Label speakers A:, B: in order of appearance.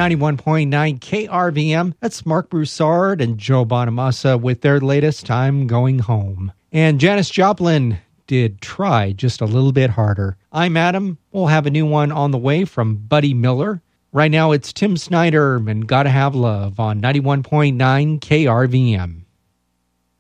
A: 91.9 KRVM. That's Mark Broussard and Joe Bonamassa with their latest I'm Going Home. And Janis Joplin did Try Just a Little Bit Harder. I'm Adam. We'll have a new one on the way from Buddy Miller. Right now it's Tim Snyder and Gotta Have Love on 91.9 KRVM.